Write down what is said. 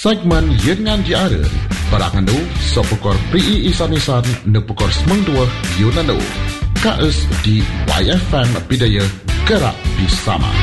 Segmen Yengan Diara Barangandu Sopukor Pri Isan-Isan Nepukor Semengdua Yunandu KS di YFM Bidaya Gerak Bersama.